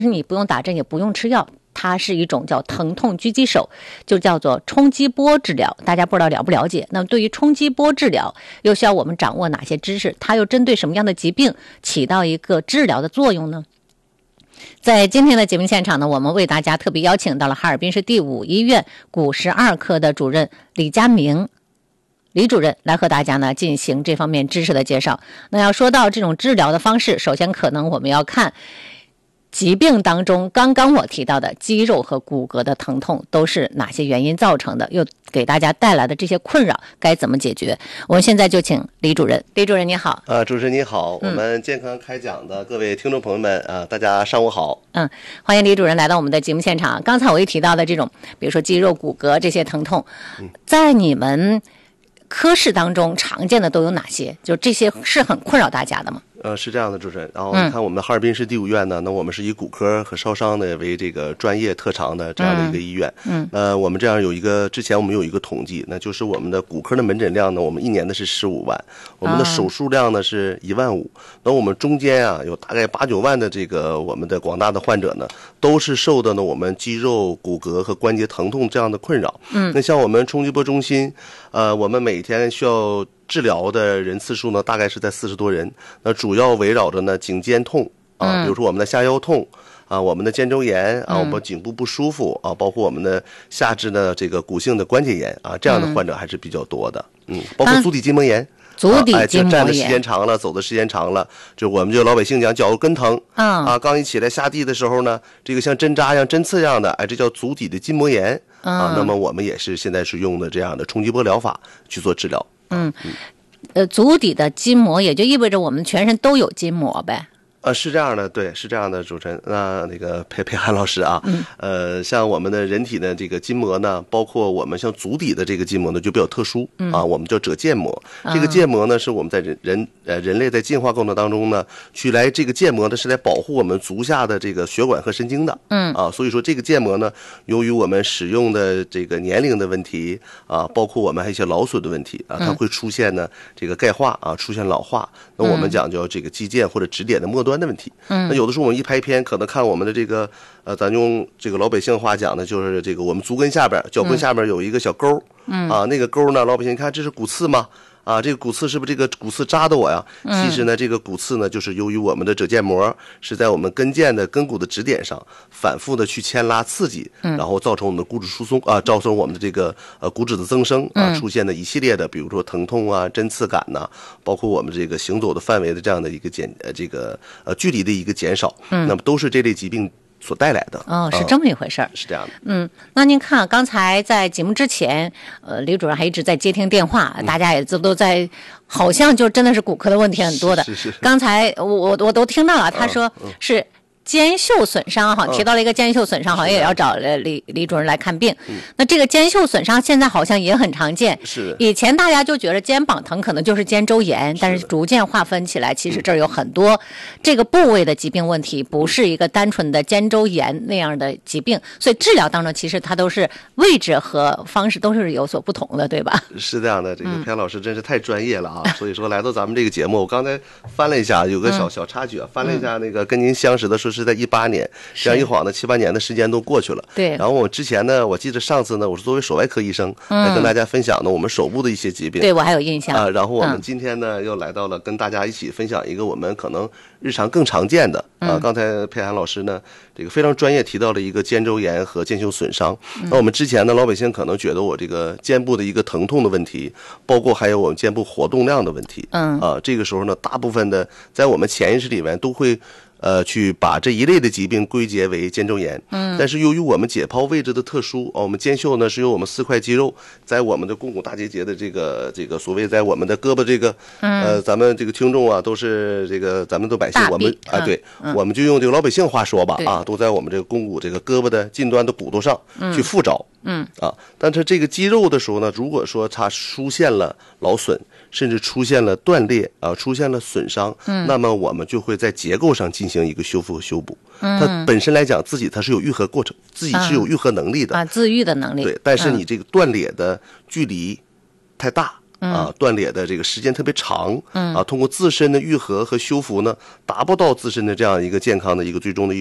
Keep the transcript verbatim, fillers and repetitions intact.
你不用打针也不用吃药，它是一种叫疼痛狙击手，就叫做冲击波治疗。大家不知道了不了解？那么对于冲击波治疗又需要我们掌握哪些知识？它又针对什么样的疾病起到一个治疗的作用呢？在今天的节目现场呢，我们为大家特别邀请到了哈尔滨市第五医院骨十二科的主任李佳明李主任来和大家呢进行这方面知识的介绍。那要说到这种治疗的方式，首先可能我们要看疾病当中刚刚我提到的肌肉和骨骼的疼痛都是哪些原因造成的，又给大家带来的这些困扰该怎么解决。我们现在就请李主任。李主任你好。 呃，主持人你好、嗯、我们健康开讲的各位听众朋友们啊、呃，大家上午好。 嗯，欢迎李主任来到我们的节目现场。刚才我一提到的这种比如说肌肉骨骼这些疼痛、嗯、在你们科室当中常见的都有哪些？就这些是很困扰大家的吗？ 呃，是这样的，主持人。然后你看，我们哈尔滨市第五院呢，嗯、那我们是以骨科和烧伤的为这个专业特长的这样的一个医院。嗯。呃，我们这样有一个，之前我们有一个统计，那就是我们的骨科的门诊量呢，我们一年的是十五万，我们的手术量呢是一万五。那我们中间啊，有大概八九万的这个我们的广大的患者呢，都是受到呢我们肌肉、骨骼和关节疼痛这样的困扰。嗯。那像我们冲击波中心，呃，我们每天需要治疗的人次数呢，大概是在四十多人。那主要围绕着呢颈肩痛啊，比如说我们的下腰痛啊，我们的肩周炎啊，我们颈部不舒服啊，包括我们的下肢的这个骨性的关节炎啊，这样的患者还是比较多的。嗯，包括足底筋膜炎。 足底筋膜炎、啊哎、站的时间长了，走的时间长了，就我们就老百姓讲脚跟疼、嗯、啊，刚一起来下地的时候呢，这个像针扎一样、针刺一样的，哎，这叫足底的筋膜炎、嗯、啊。那么我们也是现在是用的这样的冲击波疗法去做治疗。嗯嗯， 呃，足底的筋膜也就意味着我们全身都有筋膜呗。 呃，是这样的，对，是这样的，主持人。那那个裴裴涵老师啊，嗯，呃，像我们的人体的这个筋膜呢，包括我们像足底的这个筋膜呢，就比较特殊、嗯、啊，我们叫褶腱膜。这个腱膜呢，是我们在人人呃人类在进化过程当中呢，去来这个腱膜呢是来保护我们足下的这个血管和神经的。嗯啊，所以说这个腱膜呢，由于我们使用的这个年龄的问题啊，包括我们还有一些劳损的问题啊，它会出现呢这个钙化啊，出现老化。那我们讲叫这个肌腱或者指点的末端的问题。嗯，那有的时候我们一拍片，可能看我们的这个呃，咱用这个老百姓话讲呢，就是这个我们足跟下边、脚跟下边有一个小沟，嗯啊，那个沟呢，老百姓看这是骨刺吗？啊，这个骨刺是不是这个骨刺扎的我呀？其实呢，这个骨刺呢，就是由于我们的褶腱膜是在我们跟腱的根骨的指点上反复的去牵拉刺激，然后造成我们的骨质疏松啊，造成我们的这个呃骨质的增生啊，出现的一系列的，比如说疼痛啊、针刺感呐、啊，包括我们这个行走的范围的这样的一个减呃这个呃距离的一个减少，嗯，那么都是这类疾病所带来的。 哦，是这么一回事儿、 嗯，是这样的。 嗯，那您看，刚才在节目之前，呃，李主任还一直在接听电话，嗯、大家也都都在，好像就真的是骨科的问题很多的。 是是是。 刚才我我我都听到了，他说是肩袖损伤，哈，提到了一个肩袖损伤，好像也要找李李主任来看病。嗯、那这个肩袖损伤现在好像也很常见。 是。 以前大家就觉得肩膀疼可能就是肩周炎，但是逐渐划分起来，其实这儿有很多这个部位的疾病问题，不是一个单纯的肩周炎那样的疾病，所以治疗当中其实它都是位置和方式都是有所不同的，对吧？ 是这样的，这个裴老师真是太专业了啊！嗯、所以说来到咱们这个节目，我刚才翻了一下，有个小、嗯、小插曲啊，翻了一下那个跟您相识的时候是在一八年，这样一晃呢七八年的时间都过去了。 对。 然后我之前呢，我记得上次呢，我是作为手外科医生、嗯、来跟大家分享的我们手部的一些疾病。 对，我还有印象啊。然后我们今天呢、嗯、又来到了跟大家一起分享一个我们可能日常更常见的啊。嗯、刚才裴涵老师呢，这个非常专业提到了一个肩周炎和肩袖损伤。嗯、那我们之前呢，老百姓可能觉得我这个肩部的一个疼痛的问题，包括还有我们肩部活动量的问题。嗯啊，这个时候呢，大部分的在我们潜意识里面都会。呃，去把这一类的疾病归结为肩周炎。嗯，但是由于我们解剖位置的特殊，哦，我们肩袖呢是由我们四块肌肉在我们的肱骨大结节的这个这个所谓在我们的胳膊这个，嗯、呃，咱们这个听众啊都是这个咱们的百姓，我们啊、呃、对、嗯，我们就用这个老百姓话说吧，啊，都在我们这个肱骨这个胳膊的近端的骨头上去附着。嗯啊，但是这个肌肉的时候呢，如果说它出现了劳损，甚至出现了断裂啊，出现了损伤，嗯，那么我们就会在结构上进行一个修复和修补。嗯，它本身来讲，自己它是有愈合过程，自己是有愈合能力的、 嗯、啊，自愈的能力。 对，但是你这个断裂的距离太大。嗯、啊，断裂的这个时间特别长，嗯啊，通过自身的愈合和修复呢，达不到自身的这样一个健康的一个最终的一